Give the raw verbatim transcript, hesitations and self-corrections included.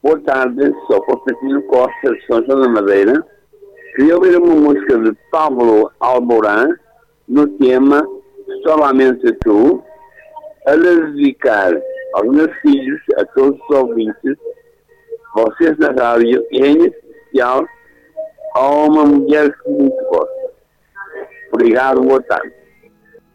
Boa tarde, sou Constantino Costa de São João da Madeira. Queria ouvir uma música de Pablo Alborán no tema Solamente Tu, a dedicar aos meus filhos, a todos os ouvintes, vocês na rádio e em especial a uma mulher que muito gosto. Obrigado, boa tarde.